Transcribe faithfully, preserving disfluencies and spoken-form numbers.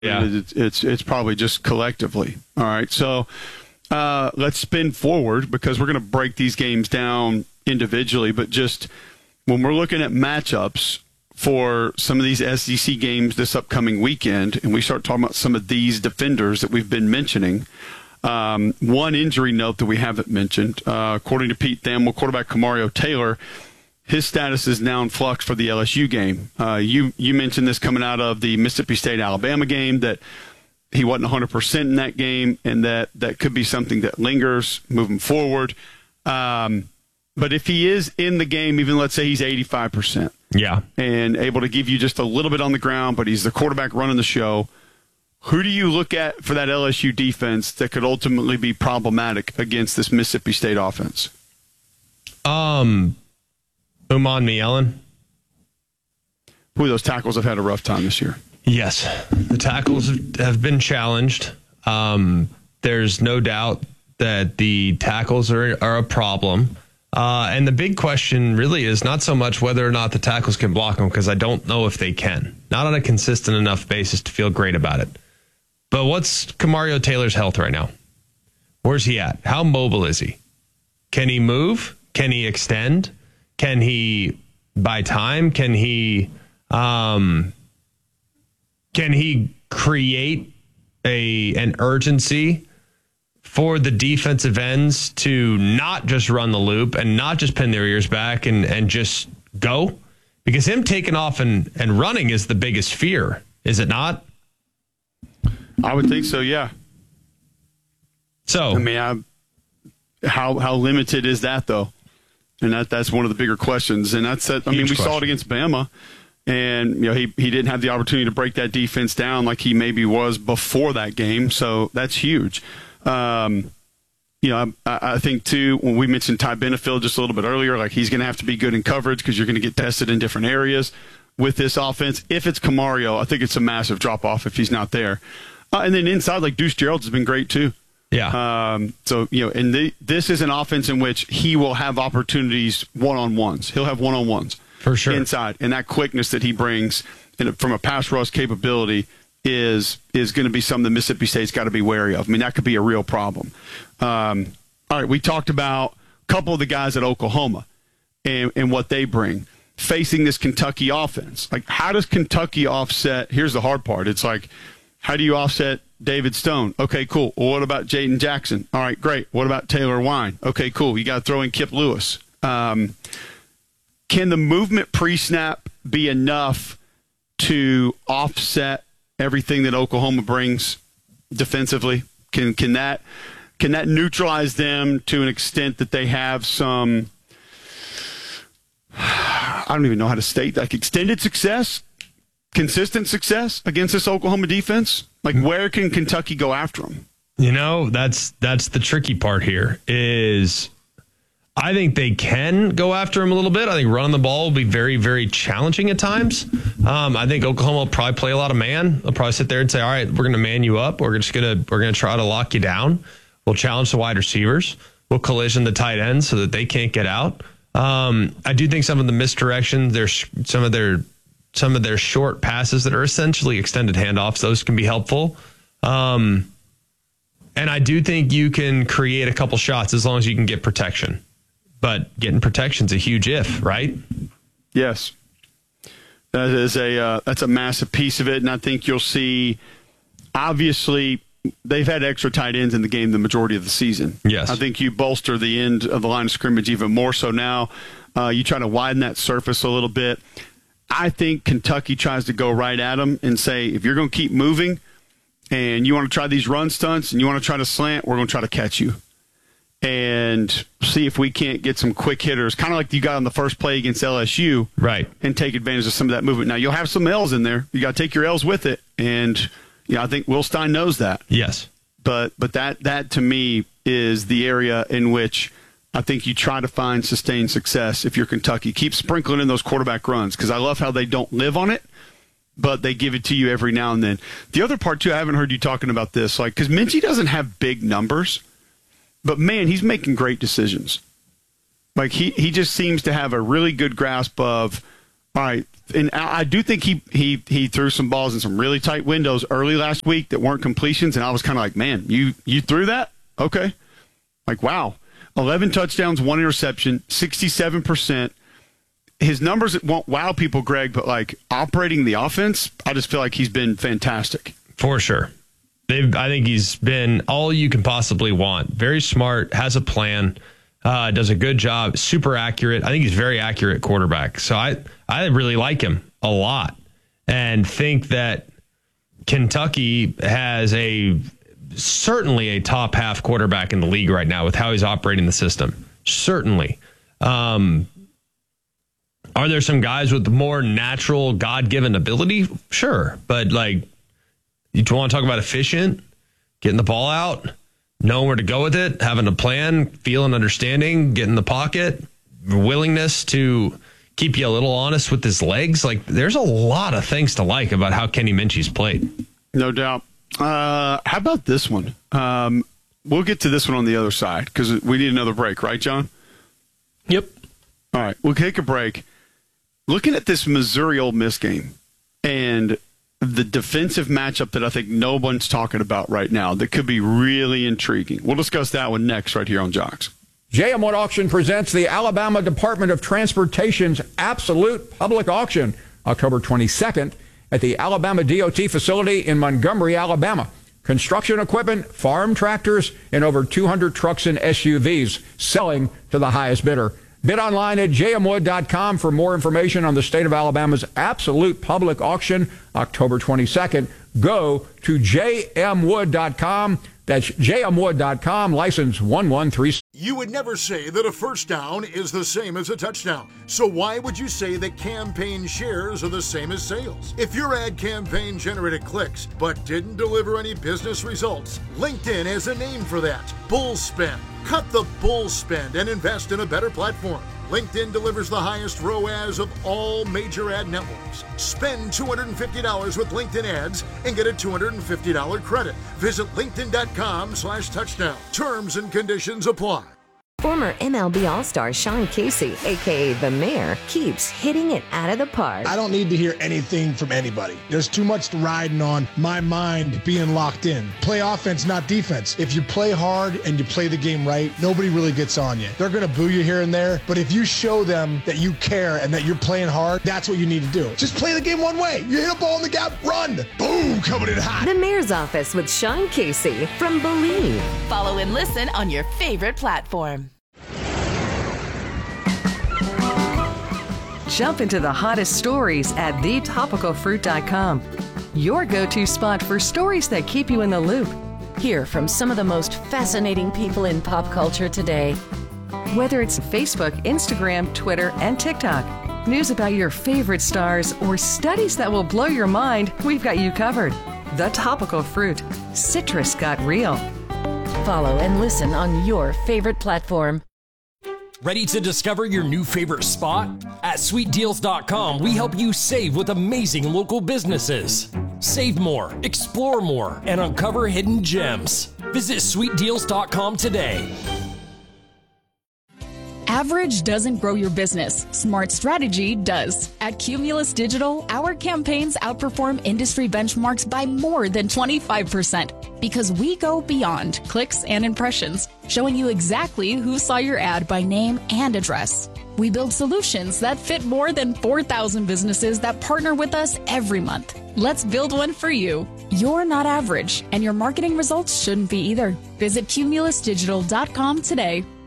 Yeah. It's, it's, it's probably just collectively. All right. So uh, let's spin forward because we're going to break these games down individually. But just when we're looking at matchups for some of these S E C games this upcoming weekend, and we start talking about some of these defenders that we've been mentioning, um, one injury note that we haven't mentioned, uh, according to Pete Thamel, quarterback Kamario Taylor, his status is now in flux for the L S U game. Uh, you you mentioned this coming out of the Mississippi State-Alabama game, that he wasn't one hundred percent in that game, and that that could be something that lingers moving forward. Um, but if he is in the game, even let's say he's eighty-five percent, yeah, and able to give you just a little bit on the ground, but he's the quarterback running the show, who do you look at for that L S U defense that could ultimately be problematic against this Mississippi State offense? Um... Uman Mielen. Who those tackles have had a rough time this year. Yes, the tackles have been challenged. Um, there's no doubt that the tackles are, are a problem. Uh, and the big question really is not so much whether or not the tackles can block them, because I don't know if they can. Not on a consistent enough basis to feel great about it. But what's Kamario Taylor's health right now? Where's he at? How mobile is he? Can he move? Can he extend? Can he buy time? Can he um, can he create a an urgency for the defensive ends to not just run the loop and not just pin their ears back and, and just go? Because him taking off and, and running is the biggest fear, is it not? I would think so, yeah. So I mean, I, how how limited is that though? And that that's one of the bigger questions. And that's that. I mean, we question. saw it against Bama, and you know he he didn't have the opportunity to break that defense down like he maybe was before that game. So that's huge. Um, you know, I, I think too when we mentioned Ty Benefield just a little bit earlier, like he's going to have to be good in coverage because you're going to get tested in different areas with this offense. If it's Kamario, I think it's a massive drop off if he's not there. Uh, and then inside, like Deuce Gerald's has been great too. Yeah. Um, so, you know, and the, this is an offense in which he will have opportunities one-on-ones. He'll have one-on-ones. For sure. Inside. And that quickness that he brings in, from a pass rush capability is is going to be something that Mississippi State's got to be wary of. I mean, that could be a real problem. Um, all right, we talked about a couple of the guys at Oklahoma and, and what they bring. Facing this Kentucky offense. Like, how does Kentucky offset? Here's the hard part. It's like, how do you offset David Stone? Okay, cool. Well, what about Jaden Jackson? All right, great. What about Taylor Wine? Okay, cool. You got to throw in Kip Lewis. Um, can the movement pre-snap be enough to offset everything that Oklahoma brings defensively? Can can that can that neutralize them to an extent that they have some, I don't even know how to state, like extended success? Consistent success against this Oklahoma defense? Like, where can Kentucky go after them? You know, that's that's the tricky part here is I think they can go after him a little bit. I think running the ball will be very, very challenging at times. Um, I think Oklahoma will probably play a lot of man. They'll probably sit there and say, all right, we're going to man you up. We're just going to we're going to try to lock you down. We'll challenge the wide receivers. We'll collision the tight ends so that they can't get out. Um, I do think some of the misdirections, there's some of their some of their short passes that are essentially extended handoffs, those can be helpful. Um, and I do think you can create a couple shots as long as you can get protection. But getting protection's a huge if, right? Yes. That is a uh, that's a massive piece of it, and I think you'll see, obviously, they've had extra tight ends in the game the majority of the season. Yes. I think you bolster the end of the line of scrimmage even more so now. Uh, you try to widen that surface a little bit. I think Kentucky tries to go right at them and say, if you're going to keep moving and you want to try these run stunts and you want to try to slant, we're going to try to catch you and see if we can't get some quick hitters, kind of like you got on the first play against L S U, right? And take advantage of some of that movement. Now, you'll have some L's in there. You got to take your L's with it. And, you know, I think Will Stein knows that. Yes. But but that, that, to me, is the area in which I think you try to find sustained success if you're Kentucky. Keep sprinkling in those quarterback runs because I love how they don't live on it, but they give it to you every now and then. The other part, too, I haven't heard you talking about this, like because Minchie doesn't have big numbers, but, man, he's making great decisions. Like, he, he just seems to have a really good grasp of All right. And I do think he, he, he threw some balls in some really tight windows early last week that weren't completions. And I was kind of like, man, you, you threw that? Okay. Like, wow. eleven touchdowns, one interception, sixty-seven percent. His numbers won't wow people, Greg, but like operating the offense, I just feel like he's been fantastic. For sure. They've, I think he's been all you can possibly want. Very smart, has a plan, uh, does a good job, super accurate. I think he's very accurate quarterback. So I, I really like him a lot and think that Kentucky has a certainly a top half quarterback in the league right now with how he's operating the system. Certainly. Um, are there some guys with more natural God-given ability? Sure. But like, you want to talk about efficient, getting the ball out, knowing where to go with it, having a plan, feeling, understanding, getting the pocket, willingness to keep you a little honest with his legs. Like, there's a lot of things to like about how Kenny Minchie's played. No doubt. Uh, how about this one? Um, we'll get to this one on the other side because we need another break, right, John? Yep. All right, we'll take a break. Looking at this Missouri-Ole Miss game and the defensive matchup that I think no one's talking about right now that could be really intriguing. We'll discuss that one next right here on Jocks. J M Wood Auction presents the Alabama Department of Transportation's Absolute Public Auction, October twenty-second, at the Alabama D O T facility in Montgomery, Alabama. Construction equipment, farm tractors, and over two hundred trucks and S U Vs selling to the highest bidder. Bid online at j m wood dot com for more information on the state of Alabama's Absolute Public Auction, October twenty-second. Go to j m wood dot com. That's j m wood dot com, license one one three. You would never say that a first down is the same as a touchdown. So why would you say that campaign shares are the same as sales? If your ad campaign generated clicks but didn't deliver any business results, LinkedIn has a name for that: bull spend. Cut the bull spend and invest in a better platform. LinkedIn delivers the highest R O A S of all major ad networks. Spend two hundred fifty dollars with LinkedIn ads and get a two hundred fifty dollars credit. Visit linkedin.com slash touchdown. Terms and conditions apply. Former M L B All-Star Sean Casey, a k a. The Mayor, keeps hitting it out of the park. I don't need to hear anything from anybody. There's too much riding on my mind being locked in. Play offense, not defense. If you play hard and you play the game right, nobody really gets on you. They're going to boo you here and there, but if you show them that you care and that you're playing hard, that's what you need to do. Just play the game one way. You hit a ball in the gap, run. Boom, coming in hot. The Mayor's Office with Sean Casey from Believe. Follow and listen on your favorite platform. Jump into the hottest stories at the topical fruit dot com. Your go-to spot for stories that keep you in the loop. Hear from some of the most fascinating people in pop culture today. Whether it's Facebook, Instagram, Twitter, and TikTok, news about your favorite stars, or studies that will blow your mind, we've got you covered. The Topical Fruit. Citrus got real. Follow and listen on your favorite platform. Ready to discover your new favorite spot? At sweet deals dot com, we help you save with amazing local businesses. Save more, explore more, and uncover hidden gems. Visit sweet deals dot com today. Average doesn't grow your business. Smart strategy does. At Cumulus Digital, our campaigns outperform industry benchmarks by more than twenty-five percent because we go beyond clicks and impressions, showing you exactly who saw your ad by name and address. We build solutions that fit more than four thousand businesses that partner with us every month. Let's build one for you. You're not average, and your marketing results shouldn't be either. Visit cumulus digital dot com today.